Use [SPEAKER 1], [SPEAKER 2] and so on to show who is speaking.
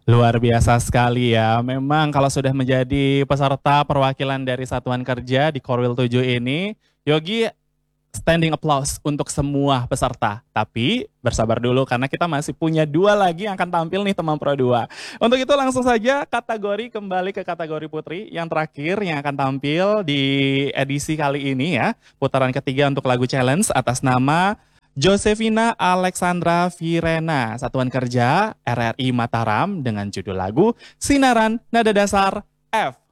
[SPEAKER 1] Luar biasa sekali ya. Memang kalau sudah menjadi peserta perwakilan dari Satuan Kerja di Korwil 7 ini, Yogi standing applause untuk semua peserta. Tapi bersabar dulu karena kita masih punya dua lagi yang akan tampil nih teman Pro 2. Untuk itu langsung saja kategori kembali ke kategori putri yang terakhir yang akan tampil di edisi kali ini ya. Putaran ketiga untuk lagu challenge atas nama Josefina Alexandra Virena, Satuan Kerja RRI Mataram dengan judul lagu Sinaran Nada Dasar F.